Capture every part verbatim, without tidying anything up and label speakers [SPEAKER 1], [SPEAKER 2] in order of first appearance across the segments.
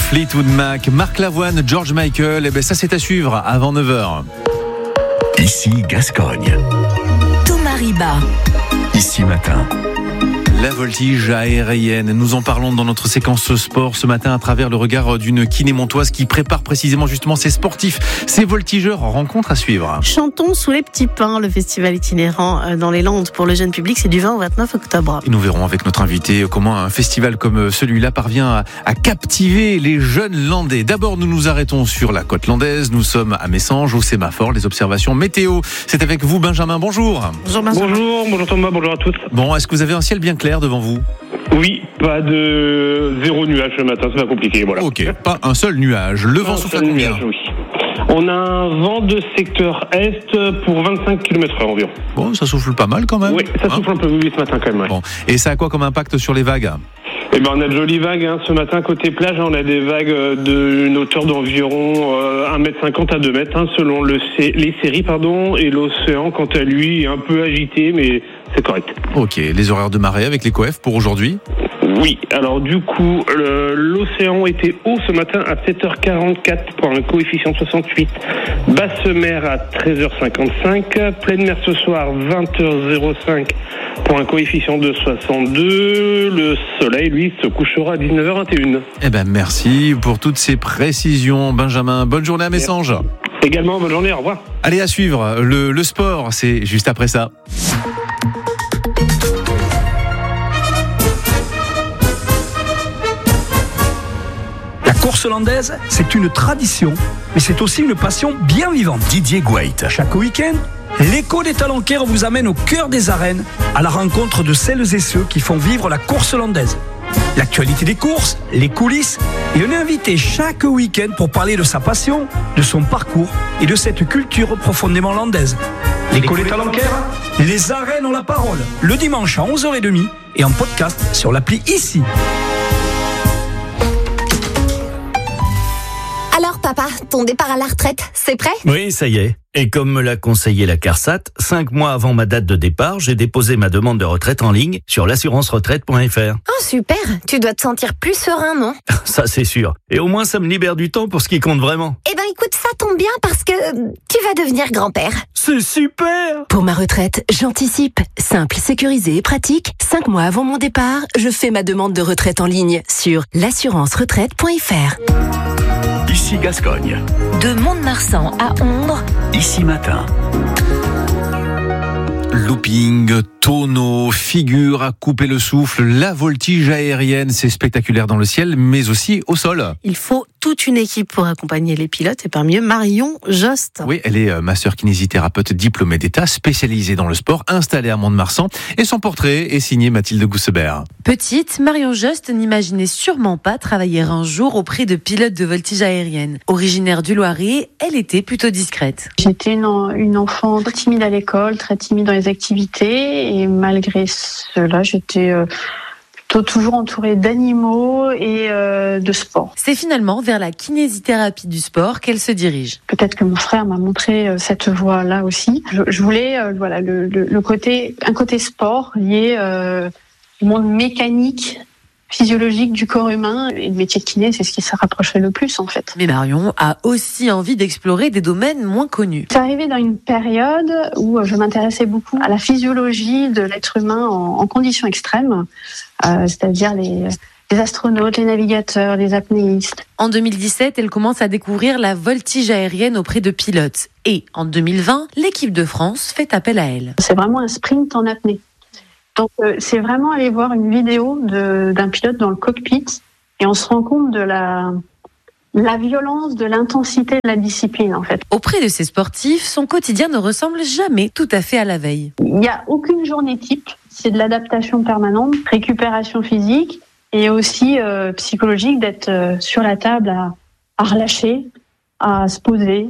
[SPEAKER 1] Fleetwood Mac, Marc Lavoine, George Michael, et ben ça c'est à suivre avant neuf heures.
[SPEAKER 2] Ici Gascogne.
[SPEAKER 3] Thomas Riba.
[SPEAKER 2] Ici Matin.
[SPEAKER 1] La voltige aérienne. Nous en parlons dans notre séquence sport ce matin à travers le regard d'une kiné-montoise qui prépare précisément justement ses sportifs, ses voltigeurs. Rencontre à suivre.
[SPEAKER 4] Chantons sous les petits pins, le festival itinérant dans les Landes pour le jeune public, c'est du vingt au vingt-neuf octobre.
[SPEAKER 1] Et nous verrons avec notre invité comment un festival comme celui-là parvient à, à captiver les jeunes Landais. D'abord, nous nous arrêtons sur la côte landaise. Nous sommes à Messanges, au sémaphore, les observations météo. C'est avec vous, Benjamin. Bonjour.
[SPEAKER 4] Bonjour, Benjamin.
[SPEAKER 5] Bonjour, bonjour Thomas, bonjour à tous.
[SPEAKER 1] Bon, est-ce que vous avez un ciel bien clair devant vous?
[SPEAKER 5] Oui, pas de zéro nuage ce matin, c'est pas compliqué, voilà.
[SPEAKER 1] Ok, pas un seul nuage. Le vent souffle à combien?
[SPEAKER 5] nuage, oui. On a un vent de secteur est pour vingt-cinq kilomètres heure environ.
[SPEAKER 1] Bon, ça souffle pas mal quand même.
[SPEAKER 5] Oui, ça souffle hein un peu oui, ce matin quand même. Ouais.
[SPEAKER 1] Bon, et ça a quoi comme impact sur les vagues?
[SPEAKER 5] Eh ben, on a de jolies vagues hein. Ce matin côté plage, on a des vagues d'une hauteur d'environ euh, un mètre cinquante à deux mètres hein, selon le C... les séries pardon, et l'océan quant à lui est un peu agité mais c'est correct.
[SPEAKER 1] Ok, les horaires de marée avec l'écoF pour aujourd'hui?
[SPEAKER 5] Oui, alors du coup, le, l'océan était haut ce matin à sept heures quarante-quatre pour un coefficient de soixante-huit. Basse mer à treize heures cinquante-cinq. Pleine mer ce soir, vingt heures cinq pour un coefficient de soixante-deux. Le soleil, lui, se couchera à dix-neuf heures vingt et une.
[SPEAKER 1] Eh ben, merci pour toutes ces précisions, Benjamin. Bonne journée à Messanges.
[SPEAKER 5] Merci. Également, bonne journée, au revoir.
[SPEAKER 1] Allez, à suivre, le, le sport, c'est juste après ça.
[SPEAKER 6] La course landaise, c'est une tradition, mais c'est aussi une passion bien vivante.
[SPEAKER 2] Didier Gouait.
[SPEAKER 6] Chaque week-end, l'écho des Talencaires vous amène au cœur des arènes, à la rencontre de celles et ceux qui font vivre la course landaise. L'actualité des courses, les coulisses, et on est invité chaque week-end pour parler de sa passion, de son parcours et de cette culture profondément landaise. L'écho des Talencaires, les arènes ont la parole, le dimanche à onze heures trente et en podcast sur l'appli Ici.
[SPEAKER 3] Alors papa, ton départ à la retraite, c'est prêt?
[SPEAKER 7] Oui, ça y est. Et comme me l'a conseillé la CARSAT, cinq mois avant ma date de départ, j'ai déposé ma demande de retraite en ligne sur l'assurance retraite point f r.
[SPEAKER 3] Oh super, tu dois te sentir plus serein, non?
[SPEAKER 7] Ça c'est sûr. Et au moins ça me libère du temps pour ce qui compte vraiment.
[SPEAKER 3] Eh ben écoute, ça tombe bien parce que tu vas devenir grand-père.
[SPEAKER 7] C'est super!
[SPEAKER 8] Pour ma retraite, j'anticipe. Simple, sécurisé et pratique. Cinq mois avant mon départ, je fais ma demande de retraite en ligne sur l'assurance retraite point f r.
[SPEAKER 2] Ici Gascogne.
[SPEAKER 3] De Mont-de-Marsan à Ondres.
[SPEAKER 2] Ici Matin.
[SPEAKER 1] Looping, tonneau, figure à couper le souffle, la voltige aérienne, c'est spectaculaire dans le ciel, mais aussi au sol.
[SPEAKER 4] Il faut toute une équipe pour accompagner les pilotes, et parmi eux, Marion Jost.
[SPEAKER 1] Oui, elle est masseur kinésithérapeute diplômée d'État, spécialisée dans le sport, installée à Mont-de-Marsan, et son portrait est signé Mathilde Goussebert.
[SPEAKER 9] Petite, Marion Jost n'imaginait sûrement pas travailler un jour auprès de pilotes de voltige aérienne. Originaire du Loiret, elle était plutôt discrète.
[SPEAKER 10] J'étais une, une enfant très timide à l'école, très timide dans les activités, et malgré cela, j'étais euh, plutôt toujours entourée d'animaux et euh, de sport.
[SPEAKER 9] C'est finalement vers la kinésithérapie du sport qu'elle se dirige.
[SPEAKER 10] Peut-être que mon frère m'a montré euh, cette voie-là aussi. Je, je voulais euh, voilà le, le, le côté un côté sport lié euh, au monde mécanique, physiologique du corps humain, et le métier de kiné, c'est ce qui se rapprocherait le plus en fait.
[SPEAKER 9] Mais Marion a aussi envie d'explorer des domaines moins connus.
[SPEAKER 10] C'est arrivé dans une période où je m'intéressais beaucoup à la physiologie de l'être humain en, en conditions extrêmes, euh, c'est-à-dire les, les astronautes, les navigateurs, les apnéistes.
[SPEAKER 9] En deux mille dix-sept, elle commence à découvrir la voltige aérienne auprès de pilotes. Et en deux mille vingt, l'équipe de France fait appel à elle.
[SPEAKER 10] C'est vraiment un sprint en apnée. Donc, euh, c'est vraiment aller voir une vidéo de, d'un pilote dans le cockpit et on se rend compte de la, la violence, de l'intensité de la discipline, en fait.
[SPEAKER 9] Auprès de ces sportifs, son quotidien ne ressemble jamais tout à fait à la veille.
[SPEAKER 10] Il n'y a aucune journée type. C'est de l'adaptation permanente, récupération physique et aussi euh, psychologique, d'être euh, sur la table à, à relâcher, à se poser,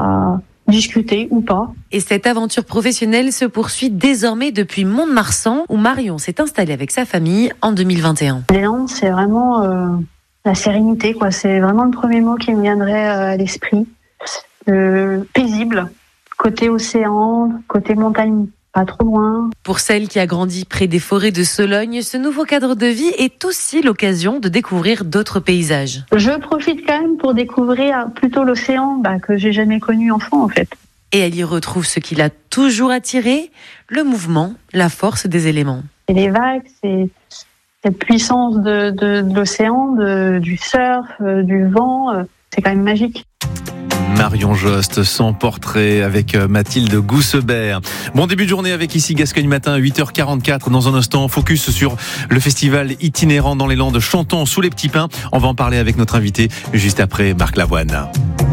[SPEAKER 10] à discuter ou pas.
[SPEAKER 9] Et cette aventure professionnelle se poursuit désormais depuis Mont-de-Marsan, où Marion s'est installée avec sa famille en deux mille vingt et un.
[SPEAKER 10] Les Landes, c'est vraiment euh, la sérénité, quoi. C'est vraiment le premier mot qui me viendrait euh, à l'esprit. Euh, paisible, côté océan, côté montagne pas trop loin.
[SPEAKER 9] Pour celle qui a grandi près des forêts de Sologne, ce nouveau cadre de vie est aussi l'occasion de découvrir d'autres paysages.
[SPEAKER 10] Je profite quand même pour découvrir plutôt l'océan bah, que j'ai jamais connu enfant en fait.
[SPEAKER 9] Et elle y retrouve ce qui l'a toujours attirée, le mouvement, la force des éléments.
[SPEAKER 10] Et les vagues, c'est cette puissance de, de, de l'océan, de, du surf, euh, du vent, euh, c'est quand même magique.
[SPEAKER 1] Marion Jost, son portrait avec Mathilde Goussebert. Bon début de journée avec Ici Gascogne Matin, huit heures quarante-quatre. Dans un instant, focus sur le festival itinérant dans les Landes, Chantons sous les petits pins. On va en parler avec notre invité juste après Marc Lavoine.